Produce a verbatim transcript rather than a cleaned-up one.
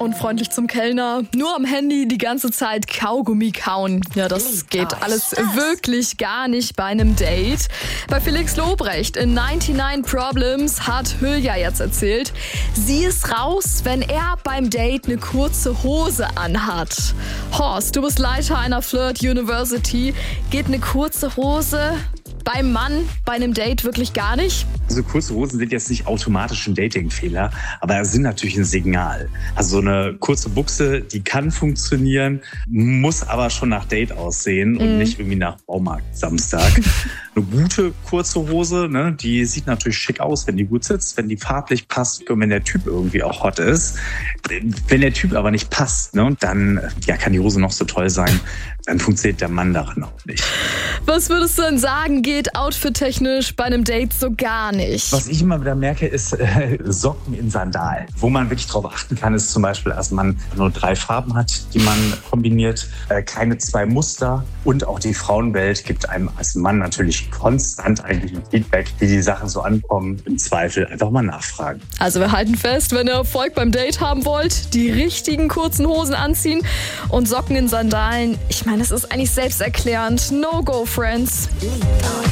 unfreundlich zum Kellner, nur am Handy die ganze Zeit Kaugummi kauen. Ja, das geht alles wirklich gar nicht bei einem Date. Bei Felix Lobrecht in neunundneunzig Problems hat Hülya jetzt erzählt, sie ist raus, wenn er beim Date eine kurze Hose anhat. Horst, du bist Leiter einer Flirt University. Geht eine kurze Hose beim Mann bei einem Date wirklich gar nicht? Also kurze Hosen sind jetzt nicht automatisch ein Dating-Fehler, aber sind natürlich ein Signal. Also so eine kurze Buchse, die kann funktionieren, muss aber schon nach Date aussehen und mm. nicht irgendwie nach Baumarkt Samstag. Eine gute kurze Hose, ne, die sieht natürlich schick aus, wenn die gut sitzt, wenn die farblich passt und wenn der Typ irgendwie auch hot ist. Wenn der Typ aber nicht passt, ne, dann ja, kann die Hose noch so toll sein, dann funktioniert der Mann darin auch nicht. Was würdest du denn sagen, geht outfit-technisch bei einem Date so gar nicht? Was ich immer wieder merke, ist äh, Socken in Sandalen. Wo man wirklich drauf achten kann, ist zum Beispiel, dass man nur drei Farben hat, die man kombiniert, äh, keine zwei Muster. Und auch die Frauenwelt gibt einem als Mann natürlich konstant eigentlich ein Feedback, wie die Sachen so ankommen. Im Zweifel einfach mal nachfragen. Also wir halten fest, wenn ihr Erfolg beim Date haben wollt, die richtigen kurzen Hosen anziehen und Socken in Sandalen. Ich meine, es ist eigentlich selbsterklärend. No go, friends.